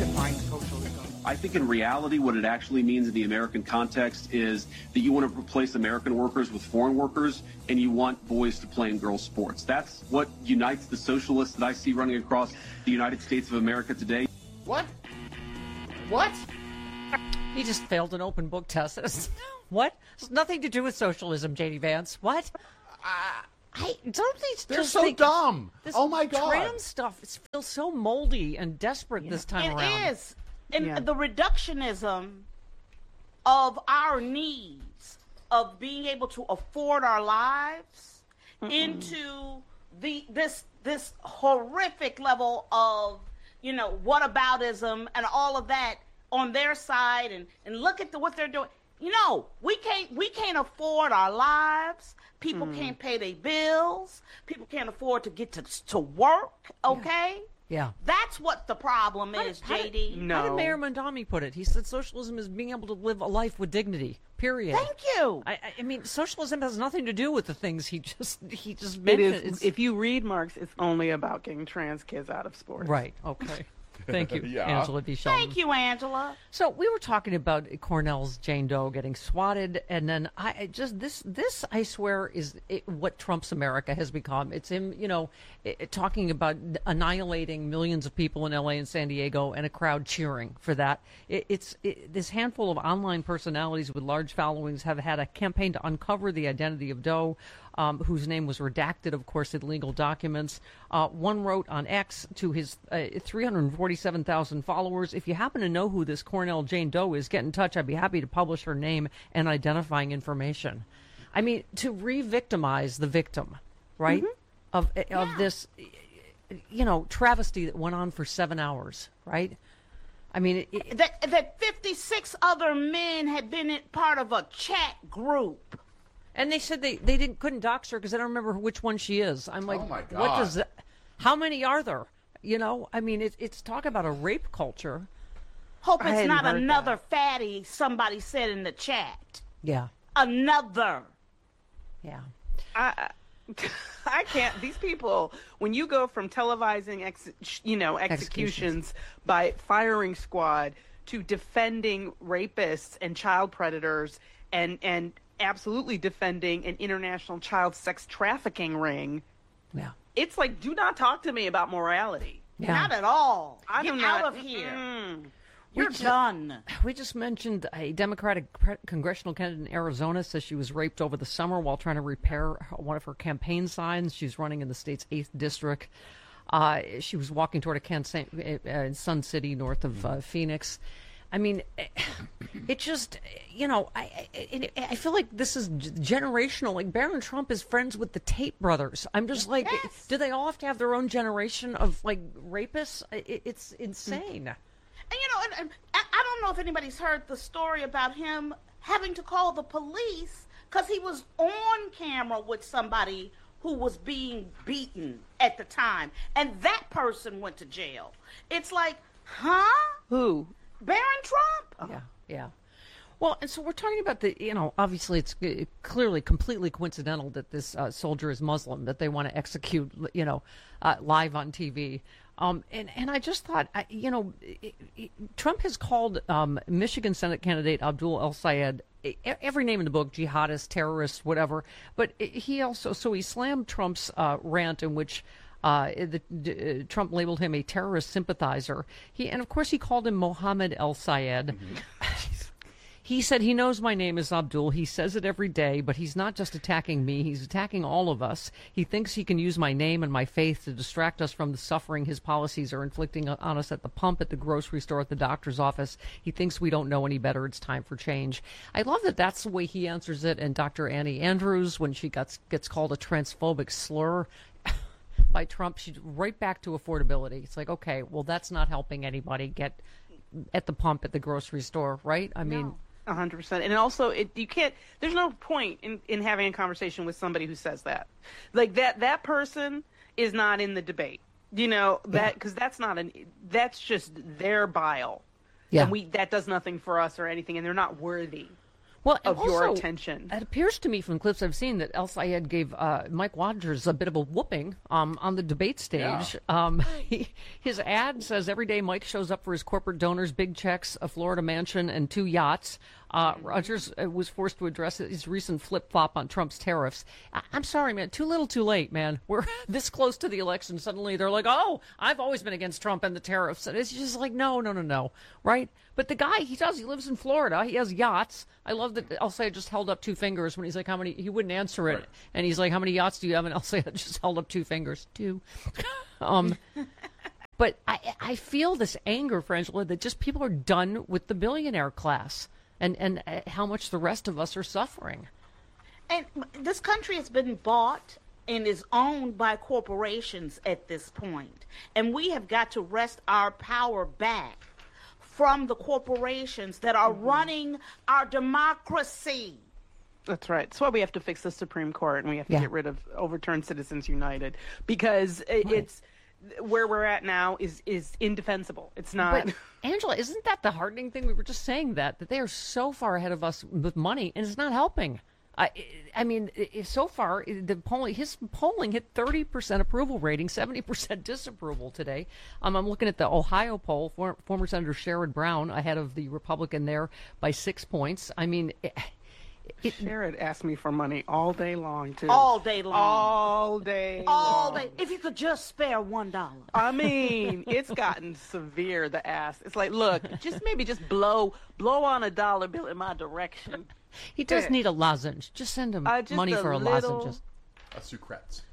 define socialism? I think in reality, what it actually means in the American context is that you want to replace American workers with foreign workers, and you want boys to play in girls' sports. That's what unites the socialists that I see running across the United States of America today. What? What? He just failed an open book test. What? It's nothing to do with socialism, J.D. Vance. What? I don't think they're so dumb. Oh my God! Trans stuff feels so moldy and desperate this time around. It is, and the reductionism of our needs of being able to afford our lives into this horrific level of whataboutism and all of that on their side, and look at what they're doing. We can't afford our lives. People can't pay their bills. People can't afford to get to work, okay? Yeah. That's what the problem is, JD. How did Mayor Mondami put it? He said socialism is being able to live a life with dignity, period. Thank you. I mean, socialism has nothing to do with the things he just mentioned. It is, if you read Marx, it's only about getting trans kids out of sports. Right, okay. Thank you, Angela D. Sheldon. Thank you, Angela. So we were talking about Cornell's Jane Doe getting swatted, and then this I swear is what Trump's America has become. It's him, talking about annihilating millions of people in L.A. and San Diego, and a crowd cheering for that. This handful of online personalities with large followings have had a campaign to uncover the identity of Doe, whose name was redacted, of course, in legal documents. One wrote on X to his 347,000 followers, "If you happen to know who this Cornell Jane Doe is, get in touch. I'd be happy to publish her name and identifying information." I mean, to re-victimize the victim, right, of this, travesty that went on for 7 hours, right? I mean, that 56 other men had been part of a chat group. And they said they couldn't dox her because they don't remember which one she is. I'm like, oh my God. What does that? How many are there? I mean, it's talk about a rape culture. Hope it's not another fatty. Somebody said in the chat. Yeah. Another. Yeah. I can't. These people, when you go from televising, executions by firing squad to defending rapists and child predators and absolutely defending an international child sex trafficking ring. Yeah. It's like, do not talk to me about morality. Yeah. Not at all. Get out of here. You're done. We just mentioned a Democratic congressional candidate in Arizona says she was raped over the summer while trying to repair one of her campaign signs. She's running in the state's 8th district. She was walking toward a Sun City north of Phoenix. I mean, it just, I feel like this is generational. Like, Barron Trump is friends with the Tate brothers. I'm just like, do they all have to have their own generation of, rapists? It's insane. And, I don't know if anybody's heard the story about him having to call the police because he was on camera with somebody who was being beaten at the time. And that person went to jail. It's like, huh? Who? Barron Trump. Yeah. Well, and so we're talking about obviously it's clearly completely coincidental that this soldier is Muslim, that they want to execute, live on TV. And I just thought, Trump has called Michigan Senate candidate Abdul El-Sayed every name in the book, jihadist, terrorist, whatever. But he slammed Trump's rant in which Trump labeled him a terrorist sympathizer. And of course he called him Mohammed El-Sayed. Mm-hmm. He said he knows my name is Abdul. He says it every day, but he's not just attacking me. He's attacking all of us. He thinks he can use my name and my faith to distract us from the suffering his policies are inflicting on us at the pump, at the grocery store, at the doctor's office. He thinks we don't know any better. It's time for change. I love that that's the way he answers it. And Dr. Annie Andrews, when she gets called a transphobic slur by Trump, she's right back to affordability. It's like, okay, well, that's not helping anybody get at the pump at the grocery store, right? I mean... 100%. And also, you can't, there's no point in having a conversation with somebody who says that. Like, that person is not in the debate, because that's just their bile. Yeah. And that does nothing for us or anything, and they're not worthy. Well, and of your also, attention. It appears to me from clips I've seen that El Sayed gave Mike Rogers a bit of a whooping on the debate stage. Yeah. His ad says every day Mike shows up for his corporate donors, big checks, a Florida mansion, and 2 yachts. Rogers was forced to address his recent flip-flop on Trump's tariffs. I'm sorry, man. Too little, too late, man. We're this close to the election. Suddenly they're like, oh, I've always been against Trump and the tariffs. And it's just like, no. Right? But the guy, he lives in Florida. He has yachts. I love that El Sayed just held up 2 fingers when he's like, how many? He wouldn't answer it. Right. And he's like, how many yachts do you have? And El Sayed just held up 2 fingers. 2. But I feel this anger, Frangela, that just people are done with the billionaire class. And how much the rest of us are suffering. And this country has been bought and is owned by corporations at this point. And we have got to wrest our power back from the corporations that are running our democracy. That's right. That's why we have to fix the Supreme Court and we have to get rid of overturn Citizens United, because it's where we're at now is indefensible. It's not. But Angela, isn't that the heartening thing? We were just saying that they are so far ahead of us with money, and it's not helping. I mean, so far, his polling hit 30% approval rating, 70% disapproval today. I'm looking at the Ohio poll. Former Senator Sherrod Brown ahead of the Republican there by 6 points. I mean, Sherrod asked me for money all day long, too. All day long. All day All long. day. If you could just spare $1. I mean, it's gotten severe, the ask. It's like, look, maybe just blow on a dollar bill in my direction. He does need a lozenge. Just send him money for a lozenge. A Sucrets.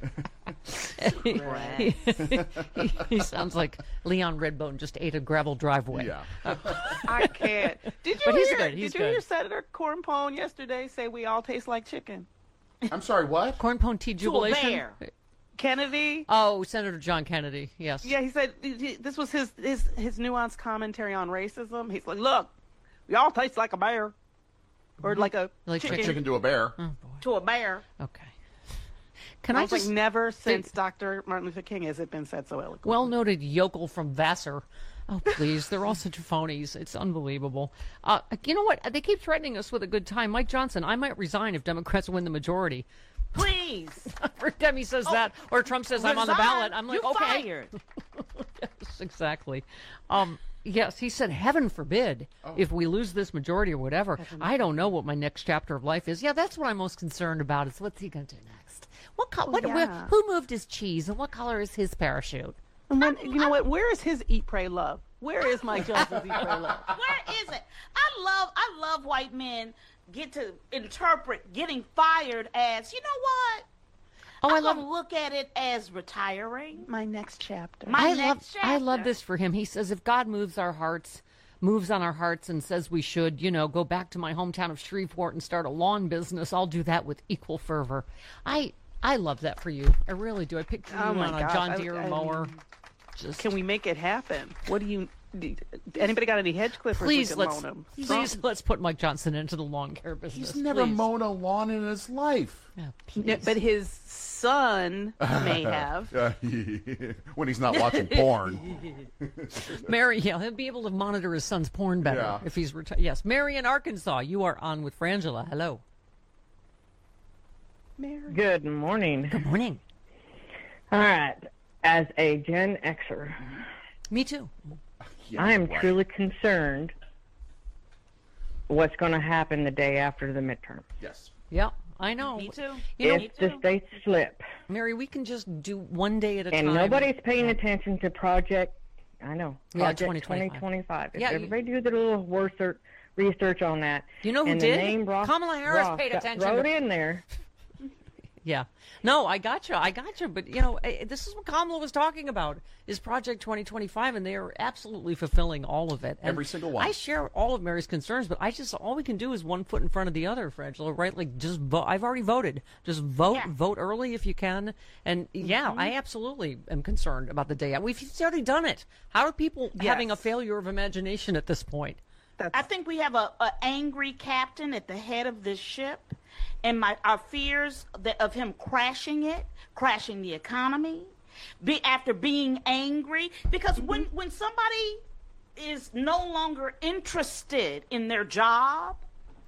He sounds like Leon Redbone just ate a gravel driveway. Yeah. I can't. Did you hear Senator Cornpone yesterday say we all taste like chicken? I'm sorry, what? Cornpone tea jubilation? To a bear. Kennedy? Oh, Senator John Kennedy, yes. Yeah, he said this was his nuanced commentary on racism. He's like, look, we all taste like a bear. Or like a chicken to a bear. Oh, boy. To a bear. Okay. Can I just never since Dr. Martin Luther King has it been said so eloquently. Well-noted yokel from Vassar. Oh, please. They're all such phonies. It's unbelievable. You know what? They keep threatening us with a good time. Mike Johnson, I might resign if Democrats win the majority. Please. Or Demi says that, or Trump says I'm on the ballot. I'm like, you're okay. Fired. Yes, exactly. Yes, he said, heaven forbid, if we lose this majority or whatever. I don't know what my next chapter of life is. Yeah, that's what I'm most concerned about is what's he going to do next? Who moved his cheese and what color is his parachute? And when, you know what? Where is his Eat, Pray, Love? Where is Mike Johnson's Eat, Pray, Love? Where is it? I love white men get to interpret getting fired as, you know what? I look at it as retiring. My next chapter. I love this for him. He says, if God moves on our hearts and says we should, go back to my hometown of Shreveport and start a lawn business, I'll do that with equal fervor. I love that for you. I really do. I picked you on a John Deere mower. Can we make it happen? What do you... Anybody got any hedge clippers? Please let's put Mike Johnson into the lawn care business. He's never mown a lawn in his life. Yeah, but his son may have. When he's not watching porn. Mary, he'll be able to monitor his son's porn better if he's retired. Yes, Mary in Arkansas, you are on with Frangela. Hello. Mary. Good morning. Good morning. All right. As a Gen Xer. Me too. Yeah, I am truly concerned what's going to happen the day after the midterm. Yes. Yeah, I know. Me too. If the states slip. Mary, we can just do one day at a time. And nobody's paying attention to Project 2025. If everybody do their little research on that. You know who and did? The name Kamala Harris paid attention. Wrote in there. Yeah. No, I got you. But, this is what Kamala was talking about, is Project 2025, and they are absolutely fulfilling all of it. And every single one. I share all of Mary's concerns, but all we can do is one foot in front of the other, Frangela, right? Like, just vote. I've already voted. Just vote early if you can. And, I absolutely am concerned about the day. We've already done it. How are people having a failure of imagination at this point? I think we have an angry captain at the head of this ship, and our fears of him crashing the economy, after being angry. Because when somebody is no longer interested in their job,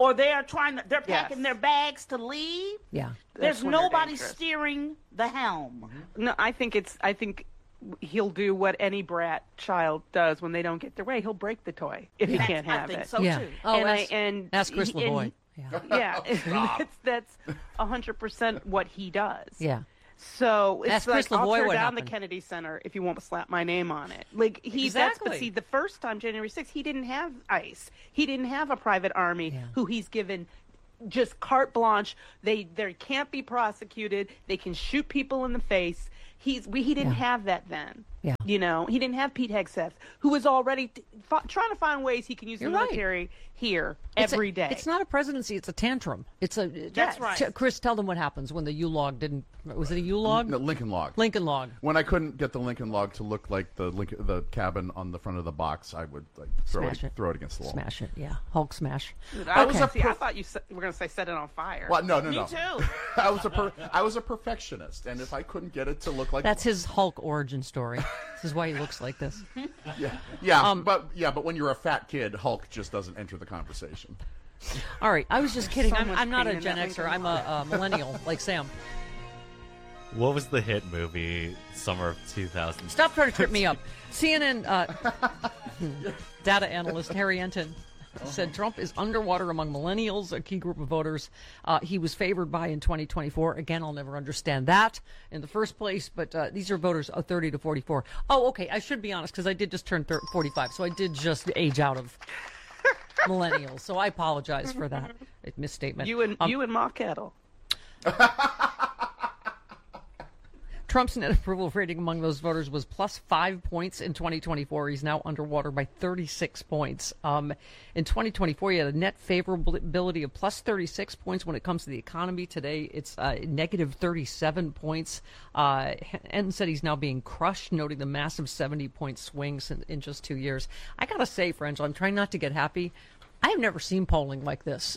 or they're packing their bags to leave. Yeah. There's when they're nobody dangerous. steering the helm. No, I think he'll do what any brat child does when they don't get their way. He'll break the toy if he can't have I think it. so Yeah. too. Oh, And ask Chris Lavoie. Yeah. Yeah, that's 100% what he does. Yeah. So it's Ask like, Chris I'll Lavoie tear what down happened. the Kennedy Center if you won't slap my name on it. Like Exactly. but see, the first time, January 6th, he didn't have ICE. He didn't have a private army who he's given just carte blanche. They can't be prosecuted. They can shoot people in the face. He didn't have that then. Yeah. You know, he didn't have Pete Hegseth, who was already trying to find ways he can use You're the right. military here It's every day. It's not a presidency; it's a tantrum. That's right. Chris, tell them what happens when the U-log didn't. Was it a U-log? No, Lincoln Log. Lincoln Log. When I couldn't get the Lincoln Log to look like the cabin on the front of the box, I would throw it against the wall. Smash it. Yeah. Hulk smash. I thought you were going to say set it on fire. Well, no. Me too. I was a perfectionist, and if I couldn't get it to look like That's his Hulk origin story. This is why he looks like this. but when you're a fat kid, Hulk just doesn't enter the conversation. All right. I was just kidding. so much I'm not pain a in Gen that Xer. Lincoln I'm a millennial, like Sam. What was the hit movie summer of 2000? Stop trying to trip me up. CNN data analyst Harry Enton said Trump is underwater among millennials, a key group of voters he was favored by in 2024. Again, I'll never understand that in the first place, but these are voters of 30 to 44. Oh, okay, I should be honest, because I did just turn 45, so I did just age out of millennials, so I apologize for that misstatement. You and Ma Kettle. Trump's net approval rating among those voters was plus 5 points in 2024. He's now underwater by 36 points. In 2024, he had a net favorability of plus 36 points when it comes to the economy. Today, it's negative 37 points. Enton said he's now being crushed, noting the massive 70-point swings in just 2 years. I got to say, friends, I'm trying not to get happy. I have never seen polling like this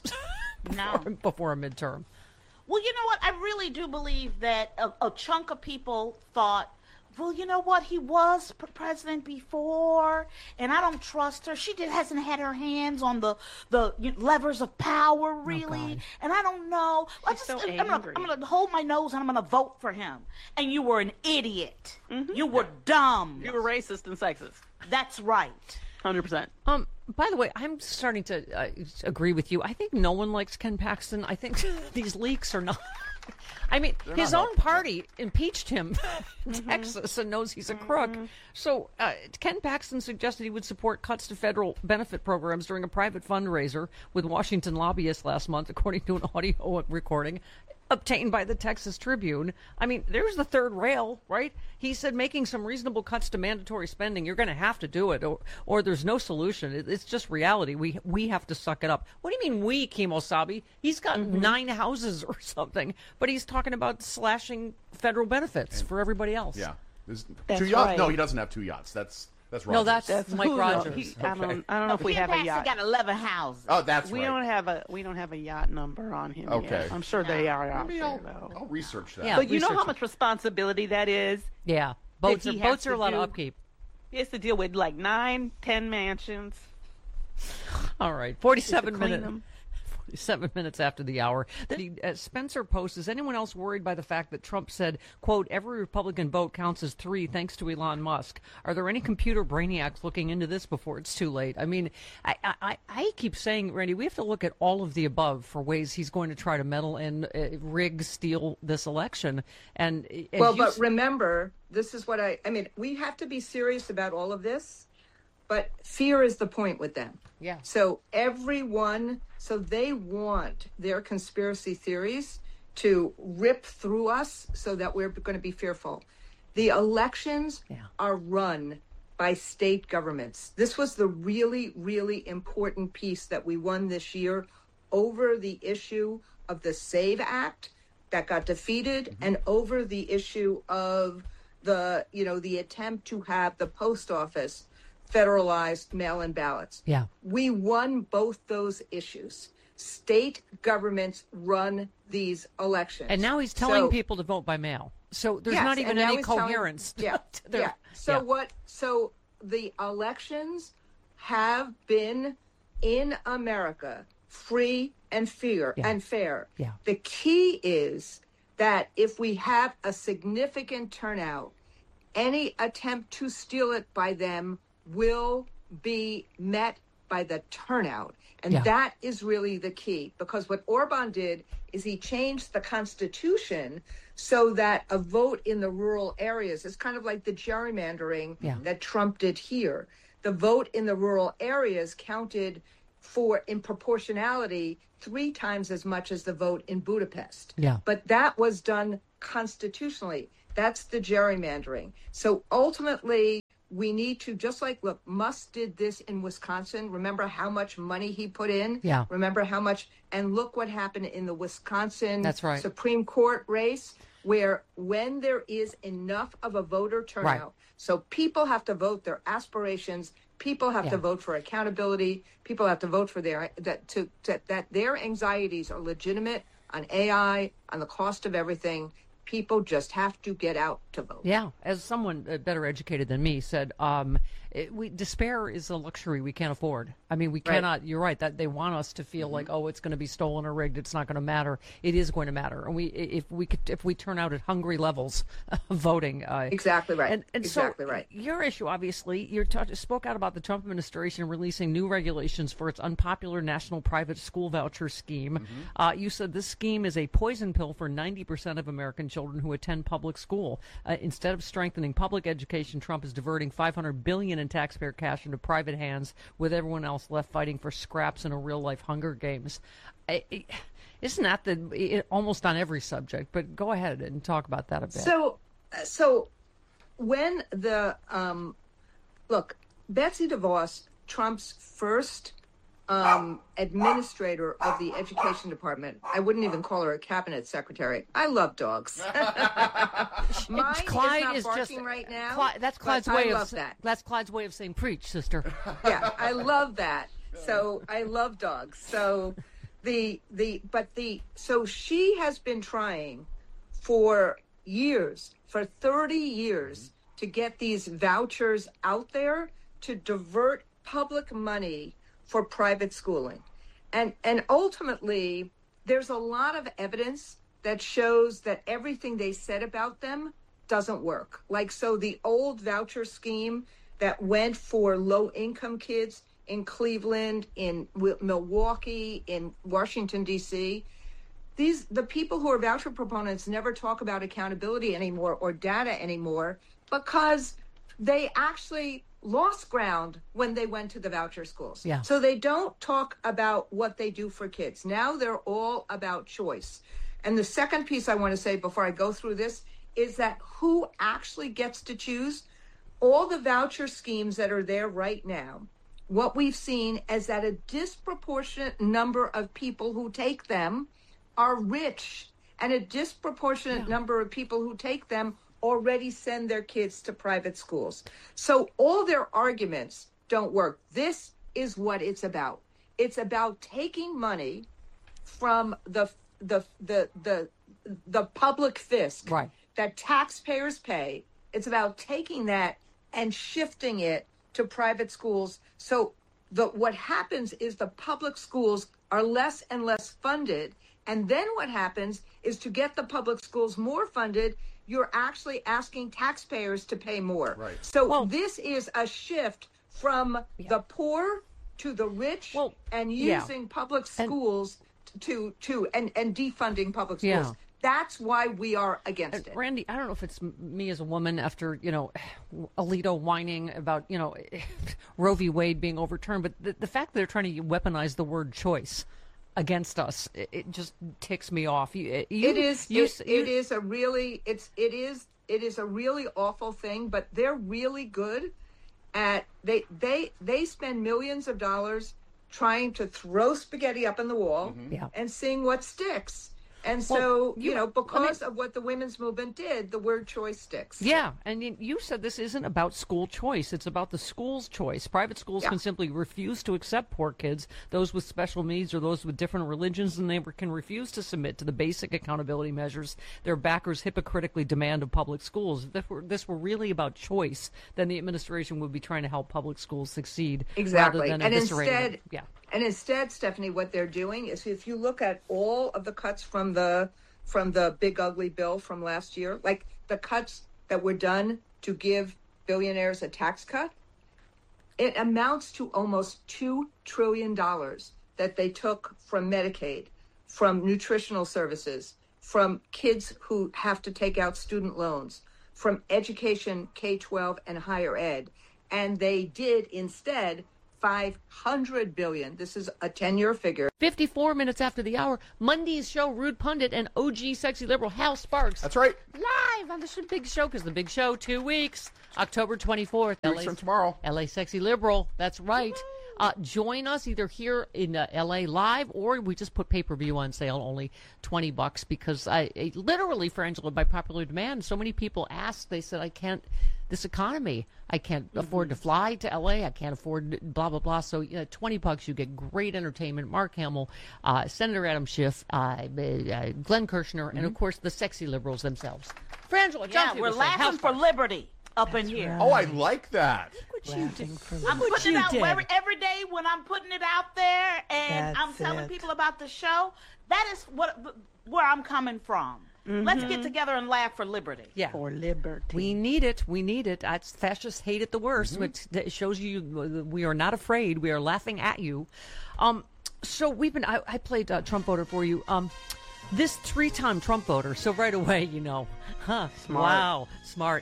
before a midterm. Well, you know what? I really do believe that a chunk of people thought, well, you know what? He was president before, and I don't trust her. She hasn't had her hands on the levers of power, really. And I don't know. I'm going to hold my nose and I'm going to vote for him. And you were an idiot. Mm-hmm. You were dumb. You were racist and sexist. That's right. 100%. By the way, I'm starting to agree with you. I think no one likes Ken Paxton. I think these leaks are not. I mean, his own party impeached him in Texas and knows he's a crook. So Ken Paxton suggested he would support cuts to federal benefit programs during a private fundraiser with Washington lobbyists last month, according to an audio recording obtained by the Texas Tribune. I mean, there's the third rail, right? He said making some reasonable cuts to mandatory spending, you're going to have to do it, or there's no solution. It's just reality. We have to suck it up. What do you mean we, Kemosabe? He's got 9 houses or something, but he's talking about slashing federal benefits for everybody else. Yeah. That's 2 yachts? right. No, he doesn't have 2 yachts. That's Rogers. No, that's Mike Rogers. I don't know if we have a yacht. got 11 houses. Oh, that's We right. don't have a yacht number on him. Okay. Yet. I'm sure they are out Maybe there though. I'll research that. Yeah. But you know research how it. much responsibility that is. Yeah. Boats he has are a to lot of do- upkeep. He has to deal with like 9, 10 mansions. All right. 47 clean minutes. them. 7 minutes after the hour. Spencer posts, is anyone else worried by the fact that Trump said, quote, every Republican vote counts as 3 thanks to Elon Musk? Are there any computer brainiacs looking into this before it's too late? I mean, I keep saying, Randy, we have to look at all of the above for ways he's going to try to meddle and rig, steal this election. And but remember, this is what I mean, we have to be serious about all of this, but fear is the point with them. Yeah. So they want their conspiracy theories to rip through us so that we're going to be fearful. The elections are run by state governments. This was the really, really important piece that we won this year over the issue of the SAVE Act that got defeated and over the issue of the attempt to have the post office federalized mail-in ballots. Yeah. We won both those issues. State governments run these elections. And now he's telling people to vote by mail. So there's not even any coherence. So the elections have been in America free and fair. Yeah. The key is that if we have a significant turnout, any attempt to steal it by them will be met by the turnout. And that is really the key, because what Orban did is he changed the Constitution so that a vote in the rural areas is kind of like the gerrymandering that Trump did here. The vote in the rural areas counted for, in proportionality, 3 times as much as the vote in Budapest. Yeah. But that was done constitutionally. That's the gerrymandering. So ultimately, we need to, just like, look, Musk did this in Wisconsin. Remember how much money he put in? Yeah. Remember how much, and look what happened in the Wisconsin That's right. Supreme Court race, where when there is enough of a voter turnout, so people have to vote their aspirations, people have to vote for accountability, people have to vote for that their anxieties are legitimate on AI, on the cost of everything. People just have to get out to vote. Yeah, as someone better educated than me said, despair is a luxury we can't afford. I mean, we cannot. You're right that they want us to feel like, oh, it's going to be stolen or rigged. It's not going to matter. It is going to matter, and if we turn out at hungry levels, voting. Exactly right. And exactly so right. Your issue, obviously, you spoke out about the Trump administration releasing new regulations for its unpopular national private school voucher scheme. You said this scheme is a poison pill for 90% of American children who attend public school. Instead of strengthening public education, Trump is diverting $500 billion in taxpayer cash into private hands, with everyone else left fighting for scraps in a real-life Hunger Games. Isn't that almost on every subject? But go ahead and talk about that a bit. So when the look, Betsy DeVos, Trump's first administrator of the education department. I wouldn't even call her a cabinet secretary. I love dogs. Mine Clyde is not barking just right now. That's Clyde's way of that. That's Clyde's way of saying preach, sister. Yeah, I love that. So I love dogs. So so she has been trying for years, for 30 years, to get these vouchers out there to divert public money for private schooling. And ultimately, there's a lot of evidence that shows that everything they said about them doesn't work. Like, so the old voucher scheme that went for low-income kids in Cleveland, in Milwaukee, in Washington, D.C., the people who are voucher proponents never talk about accountability anymore or data anymore, because they actually lost ground when they went to the voucher schools. Yeah. So they don't talk about what they do for kids. Now they're all about choice. And the second piece I want to say before I go through this is that who actually gets to choose? All the voucher schemes that are there right now, what we've seen is that a disproportionate number of people who take them are rich, and a disproportionate number of people who take them already send their kids to private schools. So all their arguments don't work. This is what it's about. It's about taking money from the public fisc that taxpayers pay. It's about taking that and shifting it to private schools. So what happens is the public schools are less and less funded. And then what happens is, to get the public schools more funded, you're actually asking taxpayers to pay more. Right. So this is a shift from the poor to the rich, and using public schools to defunding public schools. Yeah. That's why we are against it. Randy, I don't know if it's me as a woman after, Alito whining about, Roe v. Wade being overturned, but the fact that they're trying to weaponize the word choice against us, it just ticks me off. It is a really awful thing, but they're really good at they spend millions of dollars trying to throw spaghetti up in the wall and seeing what sticks. And so, because of what the women's movement did, the word choice sticks. Yeah, and you said this isn't about school choice. It's about the school's choice. Private schools can simply refuse to accept poor kids, those with special needs or those with different religions, and they can refuse to submit to the basic accountability measures their backers hypocritically demand of public schools. If this were really about choice, then the administration would be trying to help public schools succeed rather than eviscerating them. And instead, Stephanie, what they're doing is, if you look at all of the cuts from the big ugly bill from last year, like the cuts that were done to give billionaires a tax cut, it amounts to almost $2 trillion that they took from Medicaid, from nutritional services, from kids who have to take out student loans, from education, K-12 and higher ed. And they did instead $500 billion. This is a 10-year figure. 54 minutes after the hour, Monday's show, Rude Pundit and OG Sexy Liberal Hal Sparks. That's right. Live on the Big Show, because the Big Show, 2 weeks, October 24th. 2 weeks from tomorrow. LA Sexy Liberal, that's right. Join us either here in LA live, or we just put pay-per-view on sale, only $20, because I literally, Frangela, by popular demand, so many people asked, they said, I can't, this economy, I can't afford to fly to LA, I can't afford blah, blah, blah. So $20, you get great entertainment. Mark Hamill, Senator Adam Schiff, Glenn Kirshner, and of course the sexy liberals themselves. Frangela, we're laughing for liberty up in here. Right. Oh, I like that. What you did. I'm putting it out every day when I'm putting it out there, and I'm telling people about the show. That is where I'm coming from. Let's get together and laugh for liberty. Yeah. For liberty. We need it. We need it. Fascists hate it the worst, which shows you we are not afraid. We are laughing at you. So we've been, I played Trump voter for you. This 3-time Trump voter, so right away, smart. Wow, smart.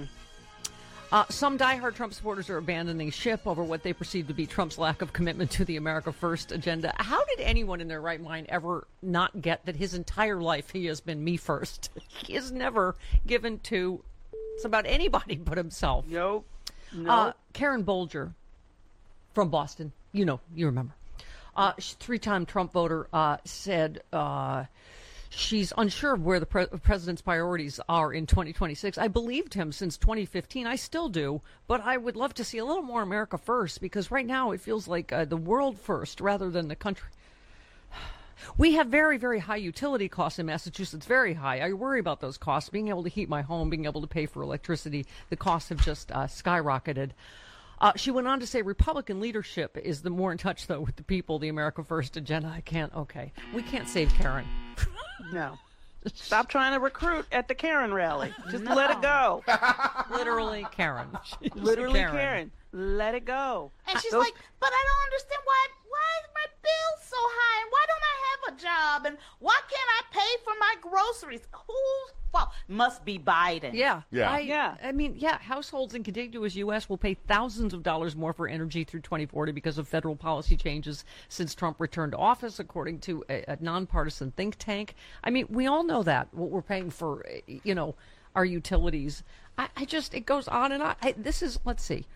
Some diehard Trump supporters are abandoning ship over what they perceive to be Trump's lack of commitment to the America First agenda. How did anyone in their right mind ever not get that his entire life he has been me first? He has never given to about anybody but himself. Nope. Karen Bolger from Boston, you remember. 3-time Trump voter said she's unsure of where the president's priorities are in 2026. I believed him since 2015. I still do, but I would love to see a little more America first, because right now it feels like the world first rather than the country. We have very, very high utility costs in Massachusetts, very high. I worry about those costs, being able to heat my home, being able to pay for electricity. The costs have just skyrocketed. She went on to say Republican leadership is the more in touch, though, with the people, the America First agenda. We can't save Karen. No. Stop trying to recruit at the Karen rally. Just let it go. Literally Karen. Literally Karen. Let it go. And she's like, but I don't understand why is my bill so high? And why don't I have a job? And why can't I pay for my groceries? Whose fault? Must be Biden. Yeah. I mean, households in contiguous U.S. will pay thousands of dollars more for energy through 2040 because of federal policy changes since Trump returned to office, according to a nonpartisan think tank. I mean, we all know that, what we're paying for, our utilities. It goes on and on. Let's see.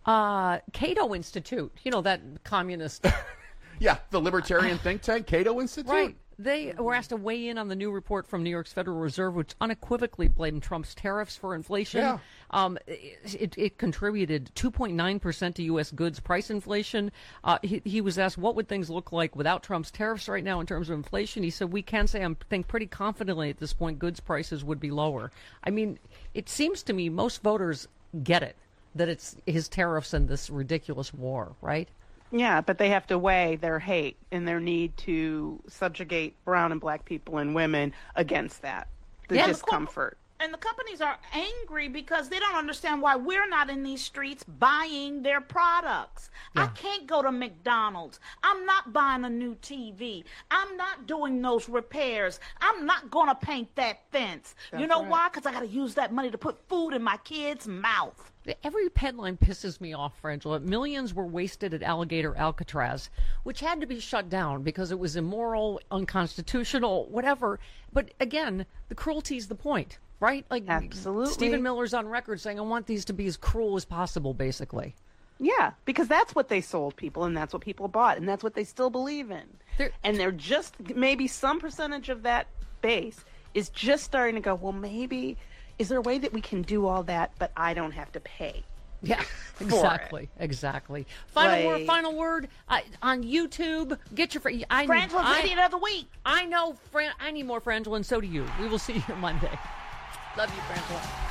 Cato Institute, that communist. Yeah, the libertarian think tank, Cato Institute. Right. They were asked to weigh in on the new report from New York's Federal Reserve, which unequivocally blamed Trump's tariffs for inflation. Yeah. It contributed 2.9% to U.S. goods price inflation. He was asked, what would things look like without Trump's tariffs right now in terms of inflation? He said, we can say, I think pretty confidently at this point, goods prices would be lower. I mean, it seems to me most voters get it, that it's his tariffs and this ridiculous war, right? Yeah, but they have to weigh their hate and their need to subjugate brown and black people and women against that, the discomfort. And the companies are angry because they don't understand why we're not in these streets buying their products. Yeah. I can't go to McDonald's. I'm not buying a new TV. I'm not doing those repairs. I'm not going to paint that fence. That's you know why? Because I got to use that money to put food in my kids' mouth. Every headline pisses me off, Frangela. Millions were wasted at Alligator Alcatraz, which had to be shut down because it was immoral, unconstitutional, whatever. But again, the cruelty is the point, right? Like, absolutely. Stephen Miller's on record saying, I want these to be as cruel as possible, basically. Yeah, because that's what they sold people, and that's what people bought, and that's what they still believe in. And they're just, maybe some percentage of that base is just starting to go, well, maybe... Is there a way that we can do all that, but I don't have to pay? Yeah, exactly. Final word on YouTube. Get your Frangela's idiot of the week. I know, I need more Frangela, and so do you. We will see you Monday. Love you, Frangela.